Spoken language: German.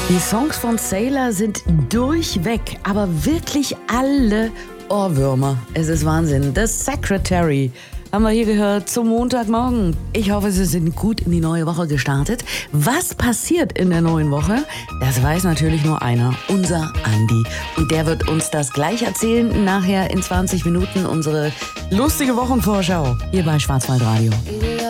Die Songs von Sailor sind durchweg, aber wirklich alle Ohrwürmer. Es ist Wahnsinn. The Secretary haben wir hier gehört zum Montagmorgen. Ich hoffe, Sie sind gut in die neue Woche gestartet. Was passiert in der neuen Woche? Das weiß natürlich nur einer, unser Andi. Und der wird uns das gleich erzählen. Nachher in 20 Minuten unsere lustige Wochenvorschau hier bei Schwarzwaldradio.